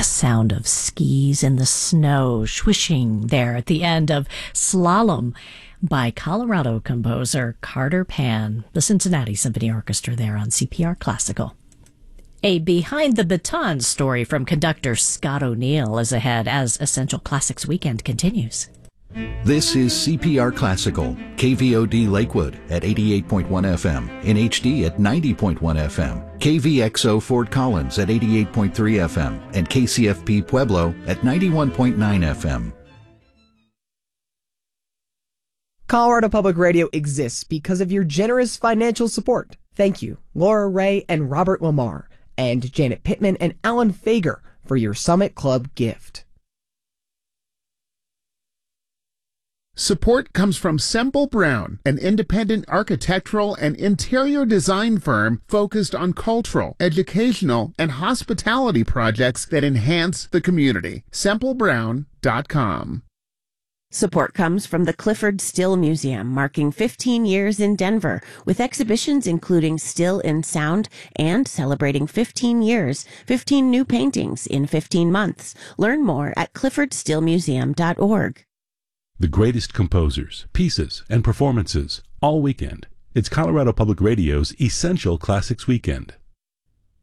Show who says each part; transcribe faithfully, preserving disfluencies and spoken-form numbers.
Speaker 1: sound of skis in the snow swishing there at the end of Slalom by Colorado composer Carter Pan, the Cincinnati Symphony Orchestra there on C P R Classical. A Behind the Baton story from conductor Scott O'Neill is ahead as Essential Classics Weekend continues.
Speaker 2: This is C P R Classical, K V O D Lakewood at eighty-eight point one F M, in H D at ninety point one F M, K V X O Fort Collins at eighty-eight point three F M, and K C F P Pueblo at ninety-one point nine F M.
Speaker 3: Colorado Public Radio exists because of your generous financial support. Thank you, Laura Ray and Robert Lamar, and Janet Pittman and Alan Fager for your Summit Club gift.
Speaker 4: Support comes from Semple Brown, an independent architectural and interior design firm focused on cultural, educational, and hospitality projects that enhance the community. semple brown dot com.
Speaker 5: Support comes from the Clifford Still Museum, marking fifteen years in Denver, with exhibitions including Still in Sound and celebrating fifteen years, fifteen new paintings in fifteen months. Learn more at clifford still museum dot org.
Speaker 6: The greatest composers, pieces, and performances all weekend. It's Colorado Public Radio's Essential Classics Weekend.